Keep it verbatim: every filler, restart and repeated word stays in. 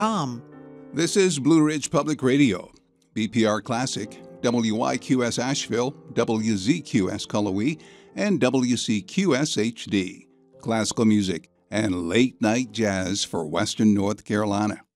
Um. This is Blue Ridge Public Radio, B P R Classic, W Y Q S Asheville, W Z Q S Cullowhee, and W C Q S H D. Classical music and late night jazz for Western North Carolina.